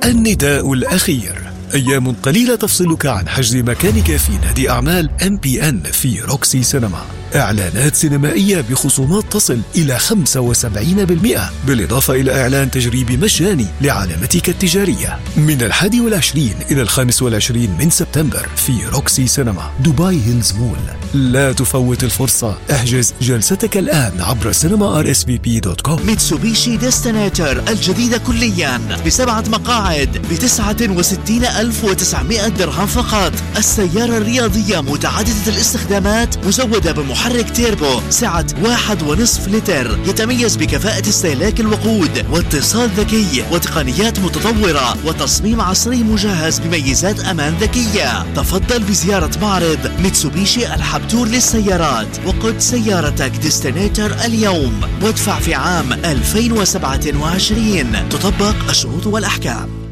النداء الأخير. أيام قليلة تفصلك عن حجز مكانك في نادي أعمال MPN في روكسي سينما. إعلانات سينمائية بخصومات تصل إلى 75%، بالإضافة إلى إعلان تجريبي مجاني لعلامتك التجارية من 21 إلى 25 من سبتمبر في روكسي سينما دبي هيلز مول. لا تفوت الفرصة، احجز جلستك الآن عبر cinema.rsvp.com. ميتسوبيشي ديستنيتر الجديدة كليا ب7 مقاعد ب69,900 درهم فقط. السيارة الرياضية متعددة الاستخدامات مزودة بمحرك تيربو سعة 1.5 لتر، يتميز بكفاءة استهلاك الوقود واتصال ذكي وتقنيات متطورة وتصميم عصري مجهز بميزات أمان ذكية. تفضل بزيارة معرض ميتسوبيشي الحبتور للسيارات وقد سيارتك ديستنيتر اليوم وادفع في عام 2027. تطبق الشروط والأحكام.